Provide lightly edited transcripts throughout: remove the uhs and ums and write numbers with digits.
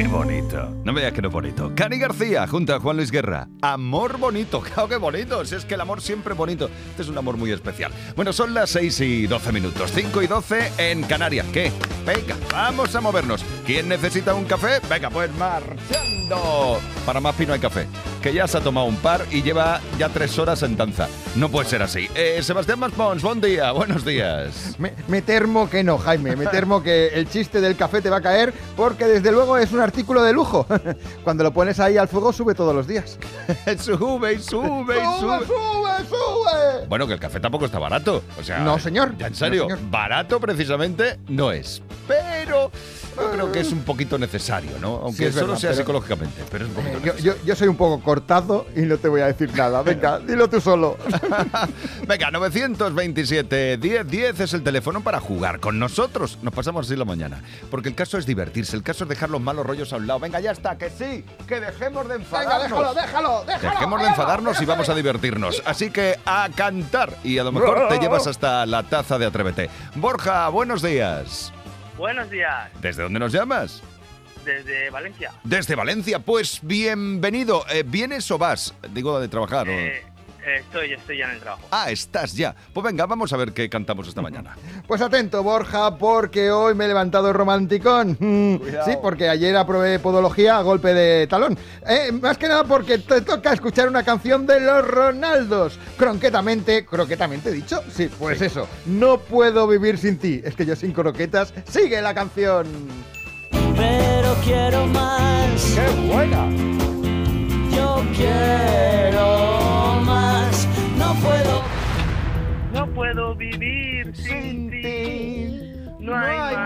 Qué bonito. No me digas que no es bonito. Cani García, junto a Juan Luis Guerra. Amor bonito. Claro que bonito. Si es que el amor siempre es bonito. Este es un amor muy especial. Bueno, son las 6:12. 5:12 en Canarias. ¿Qué? Venga, vamos a movernos. ¿Quién necesita un café? Venga, pues marchando. Para más pino hay café. Que ya se ha tomado un par y lleva ya 3 horas en danza. No puede ser así. Sebastián Maspons, buen día. Buenos días. Me temo que no, Jaime. Me temo que el chiste del café te va a caer porque desde luego es un artículo de lujo. Cuando lo pones ahí al fuego sube todos los días. Sube y sube y sube. ¡Sube! Bueno, que el café tampoco está barato. O sea, No, señor. Ya en serio, No, señor. barato precisamente no es. Pero yo creo que es un poquito necesario, ¿no? Aunque Sí, es solo verdad, sea pero- psicológicamente, pero es un poquito necesario. Yo soy un poco cortado y no te voy a decir nada. Venga, dilo tú solo. Venga, 927 1010 es el teléfono para jugar con nosotros. Nos pasamos así la mañana. Porque el caso es divertirse, el caso es dejar los malos rollos a un lado. Venga, ya está, que sí, que dejemos de enfadarnos. déjalo. Dejemos de enfadarnos y vamos a divertirnos. Así que a cantar. Y a lo mejor te llevas hasta la taza de Atrévete. Borja, buenos días. Buenos días, ¿Desde dónde nos llamas? desde Valencia. Desde Valencia. Pues bienvenido. ¿Vienes o vas? Digo, de trabajar. ¿o? Estoy ya en el trabajo. Ah, estás ya. Pues venga, vamos a ver qué cantamos esta mañana. Pues atento, Borja, porque hoy me he levantado romanticón. Cuidado. Sí, porque ayer aprobé podología a golpe de talón. Más que nada porque te toca escuchar una canción de los Ronaldos. Croquetamente dicho. Sí, pues eso. No puedo vivir sin ti. Es que yo sin croquetas. Sigue la canción. Pero quiero más, ¡Qué buena! yo quiero más, no puedo. No puedo vivir sin ti. No hay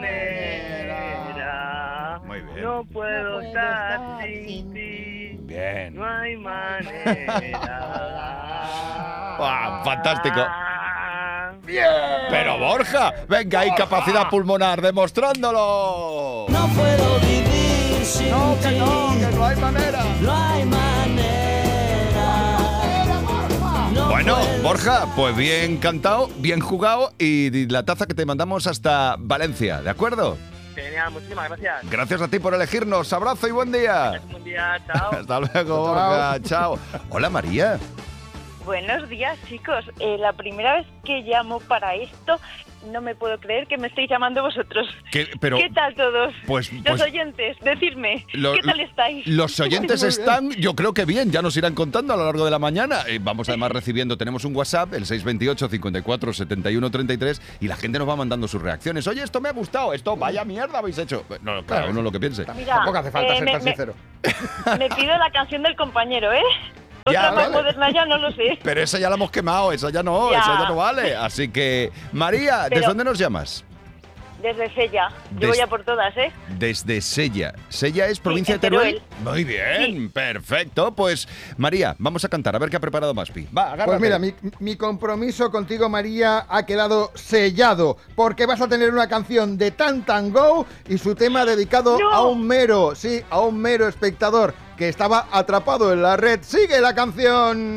manera. Muy bien. No puedo estar sin ti. Bien. No hay manera. ¡Ah, fantástico! ¡Bien! Pero Borja, venga, hay capacidad pulmonar, demostrándolo. No puedo vivir sin ti. no hay manera. No hay manera. No Bueno, puedo. Borja, pues bien cantado, bien jugado y la taza que te mandamos hasta Valencia, ¿de acuerdo? Genial, muchísimas gracias. Gracias a ti por elegirnos. Abrazo y buen día. Buen día, chao. Hasta luego, Borja. Chao. Hola, María. Buenos días, chicos. La primera vez que llamo para esto, no me puedo creer que me estéis llamando vosotros. ¿Qué tal todos? Pues- Los oyentes, decidme, Lo- ¿qué tal estáis? Los oyentes Muy bien. están, yo creo que bien, ya nos irán contando a lo largo de la mañana. Vamos además recibiendo, tenemos un WhatsApp, el 628 54 71 33, y la gente nos va mandando sus reacciones. Oye, esto me ha gustado, esto vaya mierda habéis hecho. No, cada uno lo que piense. Mira, Tampoco hace falta ser me- tan sincero. Me pido la canción del compañero, ¿eh? Ya, Otra más vale. moderna ya no lo sé. Pero esa ya la hemos quemado, esa ya no vale. Así que, María, ¿desde Pero- dónde nos llamas? Desde Sella. Yo Des- voy a por todas, ¿eh? Desde Sella. ¿Sella es provincia en de Teruel? Teruel. Muy bien, perfecto. Pues, María, vamos a cantar, a ver qué ha preparado Maspi. Va, agárrate. Pues mira, mi compromiso contigo, María, ha quedado sellado, porque vas a tener una canción de Tan Tan Go y su tema dedicado ¡No! a un mero espectador que estaba atrapado en la red. ¡Sigue la canción!